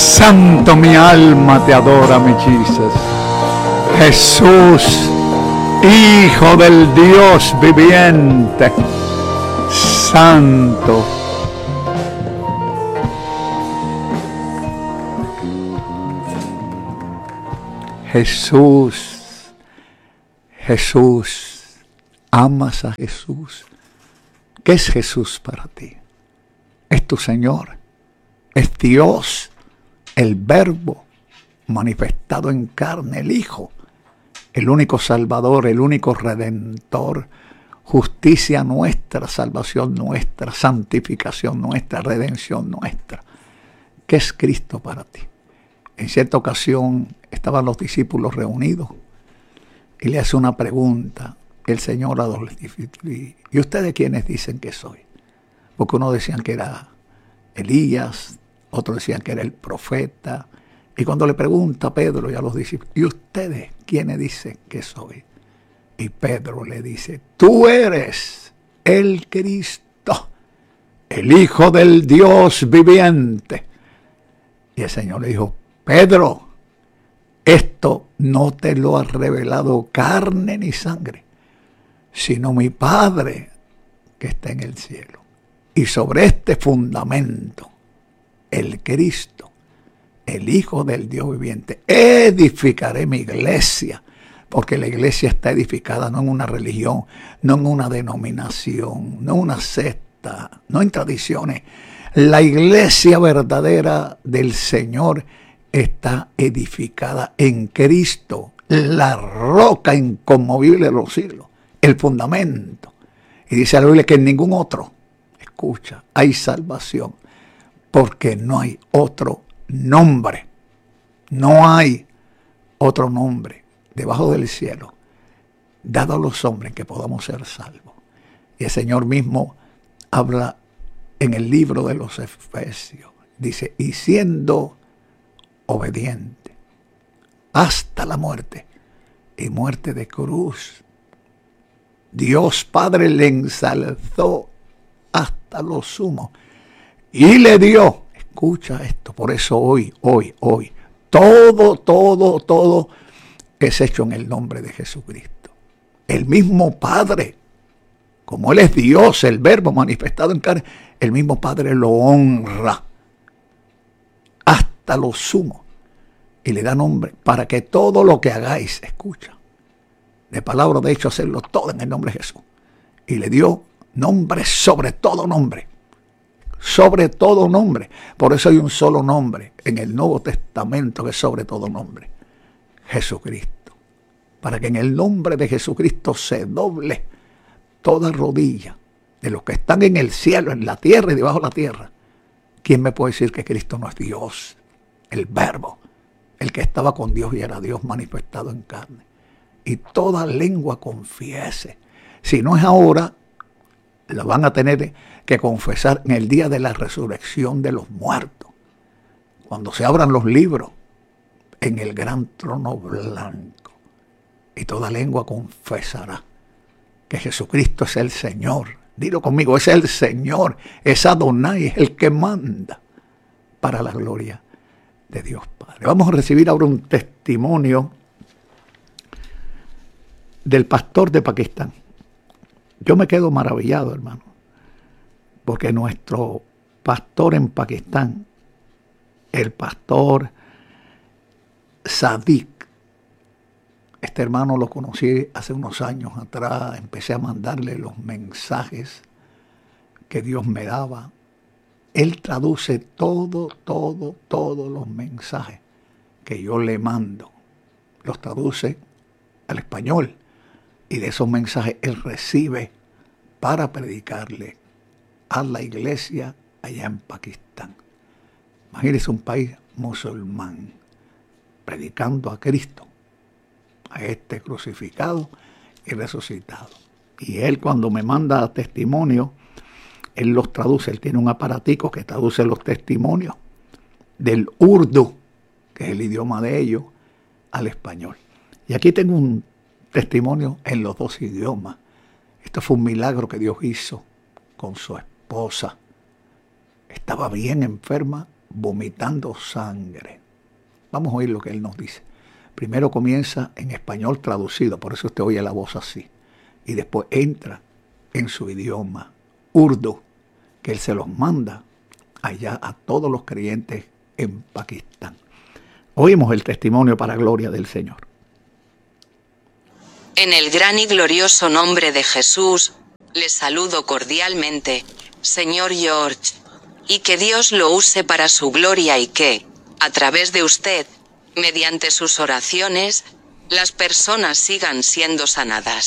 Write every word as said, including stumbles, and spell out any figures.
Santo, mi alma te adora, mi Jesus. Jesús, Hijo del Dios viviente, Santo. Jesús, Jesús, amas a Jesús. ¿Qué es Jesús para ti? Es tu Señor, es Dios, el Verbo manifestado en carne, el Hijo, el único Salvador, el único Redentor, justicia nuestra, salvación nuestra, santificación nuestra, redención nuestra. ¿Qué es Cristo para ti? En cierta ocasión estaban los discípulos reunidos y le hace una pregunta el Señor a los discípulos: ¿y ustedes quiénes dicen que soy? Porque unos decían que era Elías, otros decían que era el profeta. Y cuando le pregunta a Pedro y a los discípulos: ¿y ustedes quiénes dicen que soy? Y Pedro le dice: tú eres el Cristo, el Hijo del Dios viviente. Y el Señor le dijo: Pedro, esto no te lo ha revelado carne ni sangre, sino mi Padre que está en el cielo. Y sobre este fundamento, el Cristo, el Hijo del Dios viviente, edificaré mi iglesia. Porque la iglesia está edificada no en una religión, no en una denominación, no en una secta, no en tradiciones. La iglesia verdadera del Señor está edificada en Cristo, la roca inconmovible de los siglos, el fundamento. Y dice la Biblia que en ningún otro, escucha, hay salvación, porque no hay otro nombre, no hay otro nombre debajo del cielo dado a los hombres que podamos ser salvos. Y el Señor mismo habla en el libro de los Efesios, dice: y siendo obediente hasta la muerte, y muerte de cruz, Dios Padre le ensalzó hasta lo sumo y le dio, escucha esto, por eso hoy, hoy, hoy, todo, todo, todo es hecho en el nombre de Jesucristo. El mismo Padre, como Él es Dios, el Verbo manifestado en carne, el mismo Padre lo honra hasta lo sumo y le da nombre para que todo lo que hagáis, escucha, de palabra de hecho hacerlo todo en el nombre de Jesús. Y le dio nombre sobre todo nombre, sobre todo nombre. Por eso hay un solo nombre en el Nuevo Testamento que es sobre todo nombre: Jesucristo. Para que en el nombre de Jesucristo se doble toda rodilla de los que están en el cielo, en la tierra y debajo de la tierra. ¿Quién me puede decir que Cristo no es Dios? El Verbo, el que estaba con Dios y era Dios manifestado en carne. Y toda lengua confiese. Si no es ahora, la van a tener que confesar en el día de la resurrección de los muertos, cuando se abran los libros en el gran trono blanco, y toda lengua confesará que Jesucristo es el Señor. Dilo conmigo: es el Señor, es Adonai, es el que manda, para la gloria de Dios Padre. Vamos a recibir ahora un testimonio del pastor de Pakistán. Yo me quedo maravillado, hermano, porque nuestro pastor en Pakistán, el pastor Sadiq, este hermano lo conocí hace unos años atrás, empecé a mandarle los mensajes que Dios me daba. Él traduce todo, todo, todos los mensajes que yo le mando. Los traduce al español. Y de esos mensajes él recibe para predicarle a la iglesia allá en Pakistán. Imagínense un país musulmán predicando a Cristo, a este crucificado y resucitado. Y él, cuando me manda testimonio, él los traduce. Él tiene un aparatico que traduce los testimonios del urdu, que es el idioma de ellos, al español. Y aquí tengo un testimonio en los dos idiomas. Esto fue un milagro que Dios hizo con su esposa. Estaba bien enferma vomitando sangre. Vamos a oír lo que él nos dice. Primero comienza en español traducido, por eso usted oye la voz así. Y después entra en su idioma, urdu, que él se los manda allá a todos los creyentes en Pakistán. Oímos el testimonio para gloria del Señor. En el gran y glorioso nombre de Jesús, le saludo cordialmente, señor George, y que Dios lo use para su gloria y que, a través de usted, mediante sus oraciones, las personas sigan siendo sanadas.